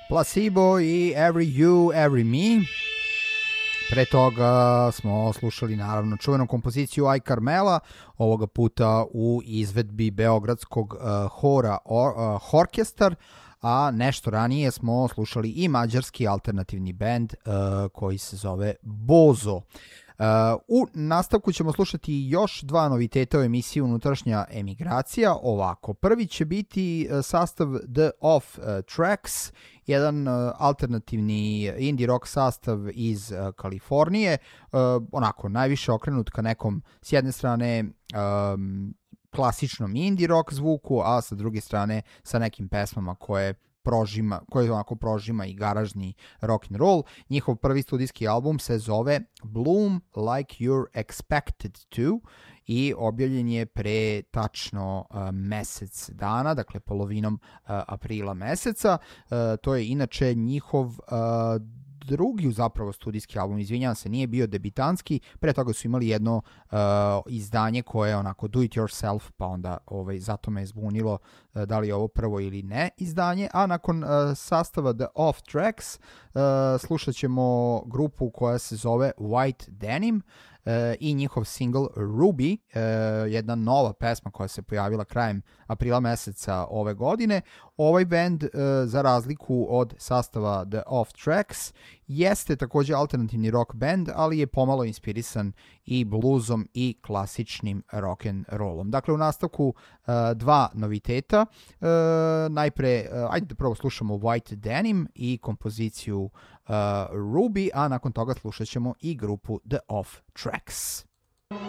Placebo i Every You, Every Me. Pre toga smo slušali naravno čuvenu kompoziciju I Carmela, ovoga puta u izvedbi beogradskog hora Horkestar, a nešto ranije smo slušali i mađarski alternativni bend koji se zove Bozo. U nastavku ćemo slušati još dva noviteta u emisiji Unutrašnja emigracija. Ovako, prvi će biti sastav The Off Tracks, jedan alternativni indie rock sastav iz Kalifornije, onako najviše okrenut ka nekom s jedne strane klasičnom indie rock zvuku, a sa druge strane sa nekim pesmama koje onako prožima i garažni rock and roll. Njihov prvi studijski album se zove Bloom Like You're Expected To i objavljen je pre tačno mesec dana, dakle polovinom aprila meseca. To je inače njihov drugi zapravo studijski album, izvinjavam se, nije bio debitanski, pre toga su imali jedno izdanje koje je onako do it yourself, pa onda zato me je zbunilo da li je ovo prvo ili ne izdanje, a nakon sastava The Off Tracks slušat ćemo grupu koja se zove White Denim i njihov single Ruby, jedna nova pesma koja se pojavila krajem aprila meseca ove godine. Ovaj band, za razliku od sastava The Off Tracks, jeste također alternativni rock band, ali je pomalo inspirisan i bluzom i klasičnim rock and rollom. Dakle, u nastavku dva noviteta. Najpre, ajde da prvo slušamo White Denim i kompoziciju Ruby, a nakon toga slušat ćemo i grupu The Off Tracks.